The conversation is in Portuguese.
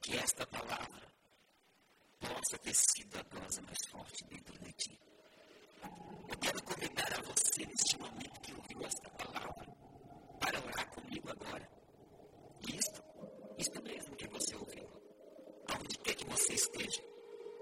que esta palavra possa ter sido a dose mais forte